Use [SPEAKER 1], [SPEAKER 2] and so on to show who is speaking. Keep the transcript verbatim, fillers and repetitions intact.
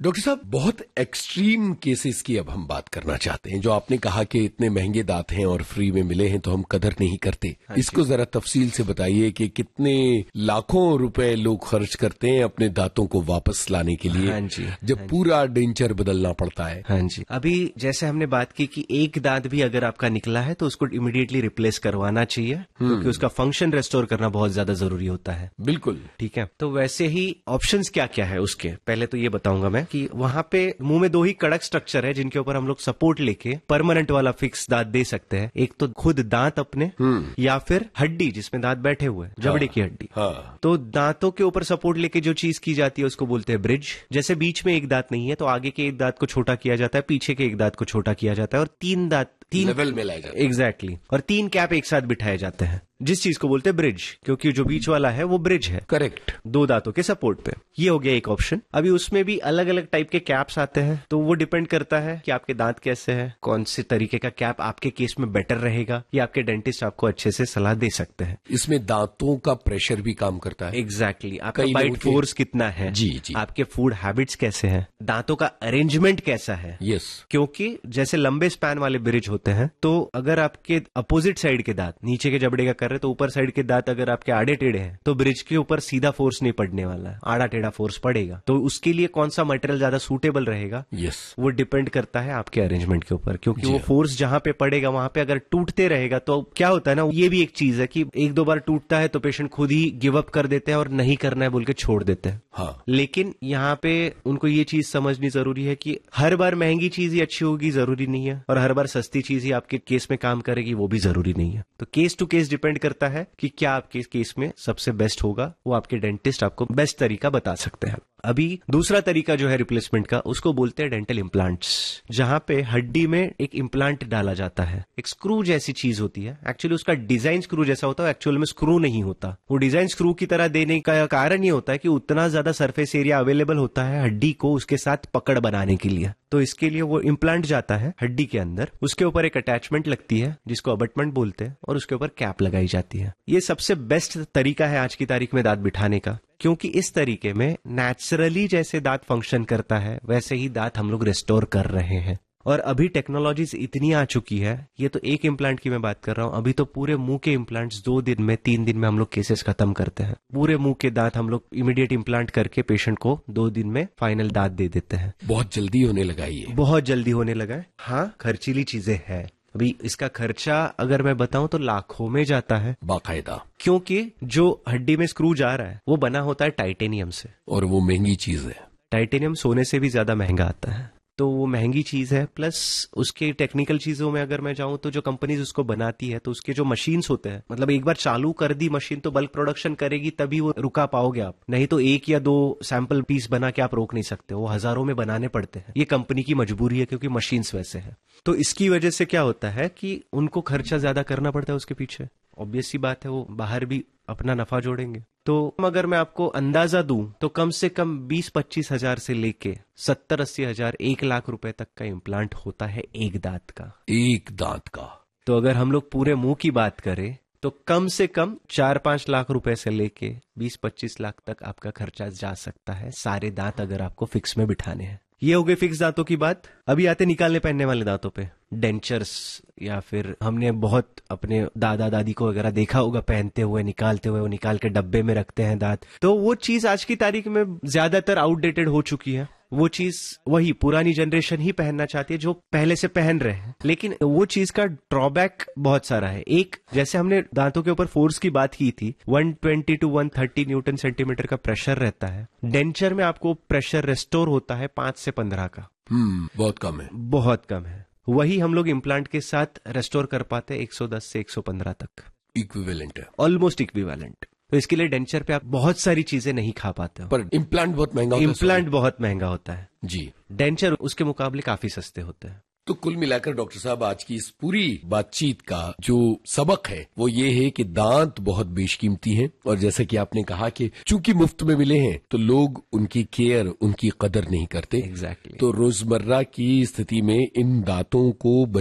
[SPEAKER 1] Doctor साहब, बहुत extreme cases की अब हम बात करना चाहते हैं। जो आपने कहा कि इतने महंगे दांत हैं और फ्री में मिले हैं तो हम कदर नहीं करते, हाँ, इसको जरा तफसील से बताइए कि कितने लाखों रुपए लोग खर्च करते हैं अपने दांतों को वापस लाने के लिए,
[SPEAKER 2] हाँ जी,
[SPEAKER 1] जब
[SPEAKER 2] हाँ
[SPEAKER 1] पूरा डेंचर बदलना पड़ता है।
[SPEAKER 2] हाँ जी, अभी जैसे हमने बात की कि एक दांत भी अगर आपका निकला है तो उसको इमीडिएटली रिप्लेस करवाना चाहिए, क्योंकि उसका फंक्शन रेस्टोर करना बहुत ज्यादा जरूरी होता है।
[SPEAKER 1] बिल्कुल
[SPEAKER 2] ठीक है। तो वैसे ही ऑप्शंस क्या क्या है उसके, पहले तो ये बताऊंगा मैं कि वहां पे मुंह में दो ही कड़क स्ट्रक्चर है जिनके ऊपर हम लोग सपोर्ट लेके परमानेंट वाला फिक्स दांत दे सकते हैं। एक तो खुद दांत अपने, या फिर हड्डी जिसमें दांत बैठे हुए, जबड़े
[SPEAKER 1] हाँ,
[SPEAKER 2] की हड्डी।
[SPEAKER 1] हाँ।
[SPEAKER 2] तो दांतों के ऊपर सपोर्ट लेके जो चीज की जाती है उसको बोलते हैं ब्रिज। जैसे बीच में एक दांत नहीं है तो आगे के एक दांत को छोटा किया जाता है, पीछे के एक दांत को छोटा किया जाता है, और तीन दांत तीन
[SPEAKER 1] लेवल में लाया जाता है।
[SPEAKER 2] एग्जैक्टली, और तीन कैप एक साथ बिठाए जाते हैं, जिस चीज को बोलते हैं ब्रिज, क्योंकि जो बीच वाला है वो ब्रिज है।
[SPEAKER 1] करेक्ट।
[SPEAKER 2] दो दांतों के सपोर्ट पे। ये हो गया एक ऑप्शन। अभी उसमें भी अलग अलग टाइप के कैप्स आते हैं, तो वो डिपेंड करता है कि आपके दांत कैसे हैं, कौन से तरीके का कैप आपके केस में बेटर रहेगा, या आपके डेंटिस्ट आपको अच्छे से सलाह दे सकते हैं।
[SPEAKER 1] इसमें दांतों का प्रेशर भी काम करता है।
[SPEAKER 2] एग्जैक्टली, आपका बाइट फोर्स कितना है,
[SPEAKER 1] जी जी,
[SPEAKER 2] आपके फूड हैबिट्स कैसे हैं, दांतों का अरेंजमेंट कैसा है।
[SPEAKER 1] यस,
[SPEAKER 2] क्योंकि जैसे लंबे स्पैन वाले ब्रिज होते हैं, तो अगर आपके अपोजिट साइड के दांत नीचे के जबड़े का कर रहे तो ऊपर साइड के दांत अगर आपके आड़े टेढ़े हैं तो ब्रिज के ऊपर सीधा फोर्स नहीं पड़ने वाला है, आड़ा टेढ़ा फोर्स पड़ेगा। तो उसके लिए कौन सा मटेरियल ज्यादा सूटेबल रहेगा,
[SPEAKER 1] यस,
[SPEAKER 2] वो डिपेंड करता है आपके अरेंजमेंट के ऊपर, क्योंकि वो
[SPEAKER 1] हाँ।
[SPEAKER 2] फोर्स जहां पे पड़ेगा वहां पे अगर टूटते रहेगा तो क्या होता है ना, ये भी एक चीज है कि एक दो बार टूटता है तो पेशेंट खुद ही गिव अप कर देते हैं और नहीं करना है बोल के छोड़ देते हैं।
[SPEAKER 1] हाँ।
[SPEAKER 2] लेकिन यहाँ पे उनको ये चीज समझनी जरूरी है कि हर बार महंगी चीज ही अच्छी होगी जरूरी नहीं है, और हर बार सस्ती चीज ही आपके केस में काम करेगी वो भी जरूरी नहीं है। तो केस टू केस डिपेंड करता है कि क्या आपके केस में सबसे बेस्ट होगा, वो आपके डेंटिस्ट आपको बेस्ट तरीका बता सकते हैं। अभी दूसरा तरीका जो है रिप्लेसमेंट का, उसको बोलते हैं डेंटल इम्प्लांट्स, जहां पे हड्डी में एक इम्प्लांट डाला जाता है। एक स्क्रू जैसी चीज होती है, एक्चुअली उसका डिजाइन स्क्रू जैसा होता है, एक्चुअल में स्क्रू नहीं होता। वो डिजाइन स्क्रू की तरह देने का कारण ये होता है कि उतना ज्यादा सरफेस एरिया अवेलेबल होता है हड्डी को उसके साथ पकड़ बनाने के लिए। तो इसके लिए वो इम्प्लांट जाता है हड्डी के अंदर, उसके ऊपर एक अटैचमेंट लगती है जिसको अबटमेंट बोलते हैं, और उसके ऊपर कैप लगाई जाती है। ये सबसे बेस्ट तरीका है आज की तारीख में दांत बिठाने का, क्योंकि इस तरीके में नेचुरली जैसे दांत फंक्शन करता है वैसे ही दांत हम लोग रिस्टोर कर रहे हैं। और अभी टेक्नोलॉजीज इतनी आ चुकी है, ये तो एक इम्प्लांट की मैं बात कर रहा हूं, अभी तो पूरे मुंह के इम्प्लांट्स दो दिन में तीन दिन में हम लोग केसेस खत्म करते हैं। पूरे मुंह के दांत हम लोग इमीडिएट इम्प्लांट करके पेशेंट को दो दिन में फाइनल दांत दे देते हैं।
[SPEAKER 1] बहुत जल्दी होने लगा ये,
[SPEAKER 2] बहुत जल्दी होने लगा है। हाँ, खर्चीली चीजें है। अभी इसका खर्चा अगर मैं बताऊं तो लाखों में जाता है
[SPEAKER 1] बाकायदा,
[SPEAKER 2] क्योंकि जो हड्डी में स्क्रू जा रहा है वो बना होता है टाइटेनियम से,
[SPEAKER 1] और वो महंगी चीज है।
[SPEAKER 2] टाइटेनियम सोने से भी ज्यादा महंगा आता है, तो वो महंगी चीज है। प्लस उसके टेक्निकल चीजों में अगर मैं जाऊं तो जो कंपनीज उसको बनाती है, तो उसके जो मशीन्स होते हैं, मतलब एक बार चालू कर दी मशीन तो बल्क प्रोडक्शन करेगी तभी वो रुका पाओगे आप, नहीं तो एक या दो सैंपल पीस बना के आप रोक नहीं सकते, वो हजारों में बनाने पड़ते हैं। ये कंपनी की मजबूरी है क्योंकि मशीन्स वैसे है। तो इसकी वजह से क्या होता है कि उनको खर्चा ज्यादा करना पड़ता है उसके पीछे। ऑब्वियस सी बात है, वो बाहर भी अपना नफा जोड़ेंगे। तो अगर मैं आपको अंदाजा दूं तो कम से कम बीस पच्चीस हजार से लेके सत्तर अस्सी हजार एक लाख रुपए तक का इम्प्लांट होता है एक दांत का।
[SPEAKER 1] एक दांत का।
[SPEAKER 2] तो अगर हम लोग पूरे मुंह की बात करें तो कम से कम चार पांच लाख रुपए से लेके बीस पच्चीस लाख तक आपका खर्चा जा सकता है, सारे दांत अगर आपको फिक्स में बिठाने हैं। ये हो गए फिक्स दांतों की बात। अभी आते निकालने पहनने वाले दांतों पे, डेंचर्स, या फिर हमने बहुत अपने दादा दादी को वगैरह देखा होगा पहनते हुए, निकालते हुए, वो निकाल के डब्बे में रखते हैं दांत। तो वो चीज आज की तारीख में ज्यादातर आउटडेटेड हो चुकी है। वो चीज वही पुरानी जनरेशन ही पहनना चाहती है जो पहले से पहन रहे हैं, लेकिन वो चीज का ड्रॉबैक बहुत सारा है। एक, जैसे हमने दांतों के ऊपर फोर्स की बात की थी, एक सौ बीस टू एक सौ तीस न्यूटन सेंटीमीटर का प्रेशर रहता है। डेंचर में आपको प्रेशर रेस्टोर होता है पांच से पंद्रह का।
[SPEAKER 1] हम्म बहुत कम है,
[SPEAKER 2] बहुत कम है। वही हम लोग इम्प्लांट के साथ रेस्टोर कर पाते हैं एक सौ दस से एक सौ पंद्रह तक।
[SPEAKER 1] इक्विवेलेंट है,
[SPEAKER 2] ऑलमोस्ट इक्विवेलेंट। तो इसके लिए डेंचर पे आप बहुत सारी चीजें नहीं खा पाते हो।
[SPEAKER 1] पर इम्प्लांट बहुत महंगा होता है।
[SPEAKER 2] इम्प्लांट बहुत महंगा होता है
[SPEAKER 1] जी,
[SPEAKER 2] डेंचर उसके मुकाबले काफी सस्ते होते हैं।
[SPEAKER 1] तो कुल मिलाकर डॉक्टर साहब आज की इस पूरी बातचीत का जो सबक है वो ये है कि दांत बहुत बेशकीमती हैं, और जैसा कि आपने कहा कि चूंकि मुफ्त में मिले हैं तो लोग उनकी केयर, उनकी कदर नहीं करते।
[SPEAKER 2] एग्जैक्टली।
[SPEAKER 1] तो रोजमर्रा की स्थिति में इन दांतों को